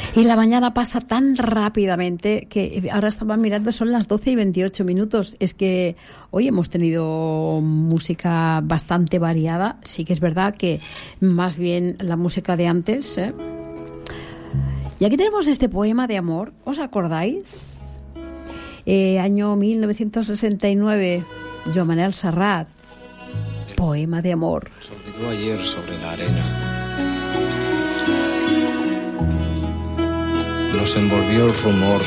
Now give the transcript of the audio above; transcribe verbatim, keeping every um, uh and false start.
Y la mañana pasa tan rápidamente que ahora estaba mirando, son las doce y veintiocho minutos. Es que hoy hemos tenido música bastante variada. Sí que es verdad que más bien la música de antes, ¿eh? Y aquí tenemos este poema de amor, ¿os acordáis? Eh, año mil novecientos sesenta y nueve, Joan Manel Serrat, poema de amor. Se olvidó ayer sobre la arena. Nos envolvió el rumor